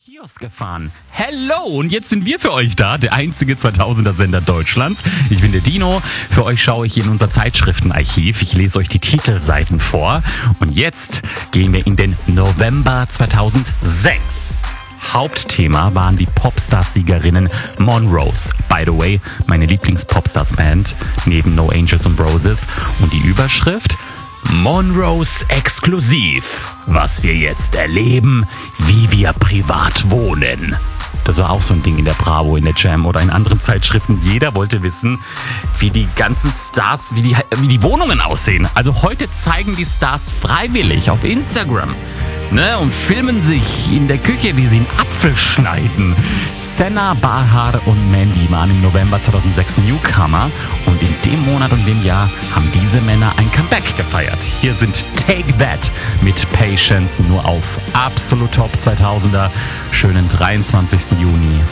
Kiosk gefahren. Hello! Und jetzt sind wir für euch da, der einzige 2000er-Sender Deutschlands. Ich bin der Dino. Für euch schaue ich in unser Zeitschriftenarchiv. Ich lese euch die Titelseiten vor. Und jetzt gehen wir in den November 2006. Hauptthema waren die Popstars-Siegerinnen Monrose. By the way, meine Lieblings-Popstars-Band neben No Angels and Roses. Und die Überschrift: Monrose exklusiv. Was wir jetzt erleben, wie wir privat wohnen. Das war auch so ein Ding in der Bravo, in der Jam oder in anderen Zeitschriften. Jeder wollte wissen, wie die ganzen Stars, wie die Wohnungen aussehen. Also heute zeigen die Stars freiwillig auf Instagram, und filmen sich in der Küche, wie sie einen Apfel schneiden. Senna, Bahar und Mandy waren im November 2006 Newcomer und in dem Monat und dem Jahr haben diese Männer ein Comeback gefeiert. Hier sind Take That mit Patience, nur auf Absolut Top 2000er. Schönen 23. Juni.